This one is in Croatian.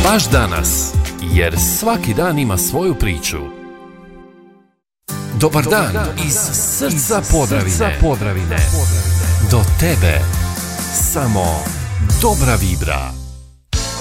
baš danas, jer svaki dan ima svoju priču. Dobar dan iz srca Podravine. Do tebe samo dobra vibra.